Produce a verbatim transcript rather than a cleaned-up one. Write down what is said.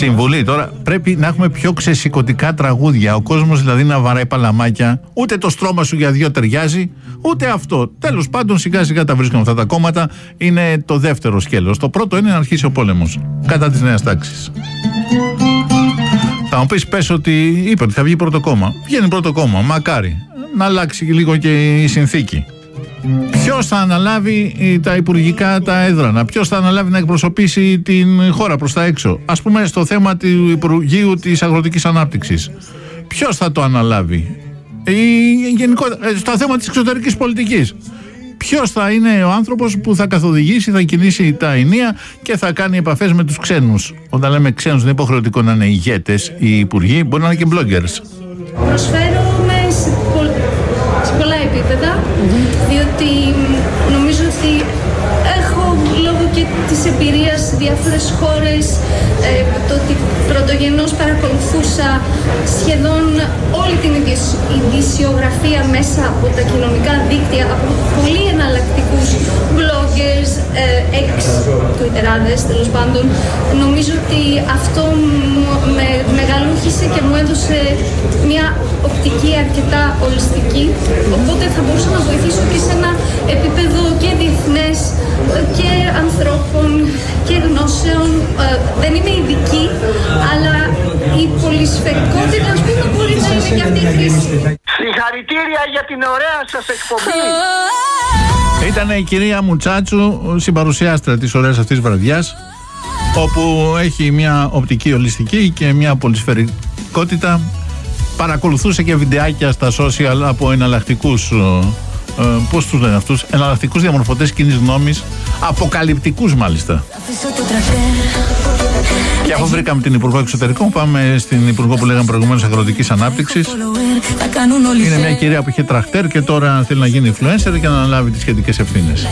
Συμβουλή. Τώρα πρέπει να έχουμε πιο ξεσηκωτικά τραγούδια. Ο κόσμος δηλαδή να βαράει παλαμάκια. Ούτε το στρώμα σου για δυο ταιριάζει, ούτε αυτό. Τέλος πάντων, σιγά σιγά τα βρίσκουν αυτά τα κόμματα. Είναι το δεύτερο σκέλος. Το πρώτο είναι να αρχίσει ο πόλεμος κατά της νέας τάξης. Θα μου πεις, πες ότι είπε ότι θα βγει πρώτο κόμμα. Βγαίνει πρώτο κόμμα. Μακάρι να αλλάξει λίγο και η συνθήκη. Ποιος θα αναλάβει τα υπουργικά τα έδρανα, ποιος θα αναλάβει να εκπροσωπήσει την χώρα προς τα έξω. Ας πούμε στο θέμα του Υπουργείου της Αγροτικής Ανάπτυξης. Ποιος θα το αναλάβει, ή γενικότερα στο θέμα της εξωτερικής πολιτικής. Ποιος θα είναι ο άνθρωπος που θα καθοδηγήσει, θα κινήσει τα ενία και θα κάνει επαφές με τους ξένους. Όταν λέμε ξένους δεν είναι υποχρεωτικό να είναι ηγέτες ή υπουργοί, μπορεί να είναι και bloggers. Προσφέρομαι σε, πο... σε πολλά επίπεδα, mm-hmm. διότι νομίζω ότι έχω λόγω και της εμπειρίας σε διάφορες χώρες, ε, το ότι πρωτογενώς παρακολουθούσα σχεδόν όλη την ειδησιογραφία μέσα από τα κοινωνικά δίκτυα, από πολύ εναλλακτικούς bloggers, ε, ex twitterάδες τέλος πάντων. Νομίζω ότι αυτό με μεγαλούχησε και μου έδωσε μια οπτική αρκετά ολιστική, οπότε θα μπορούσα να βοηθήσω και σε ένα επίπεδο και διεθνές και ανθρώπων και γνώσεων. Ε, δεν είμαι ειδική, αλλά η πολυσφαιρικότητα, ας πούμε, μπορεί να είναι και αυτή η χρήση. Συγχαρητήρια για την ωραία σας εκπομπή. Ήταν η κυρία Μουτσάτσου, συμπαρουσιάστρια της ωραίας αυτής βραδιάς, όπου έχει μια οπτική ολιστική και μια πολυσφαιρικότητα. Παρακολουθούσε και βιντεάκια στα social από εναλλακτικούς, ε, πώς τους λένε αυτούς, εναλλακτικούς διαμορφωτές κοινής γνώμης, αποκαλυπτικούς μάλιστα. Και αφού βρήκαμε την Υπουργό Εξωτερικών, πάμε στην Υπουργό που λέγαμε προηγουμένως Αγροτικής Ανάπτυξης. Είναι μια κυρία που είχε τραχτέρ και τώρα θέλει να γίνει influencer και να αναλάβει τις σχετικές ευθύνες.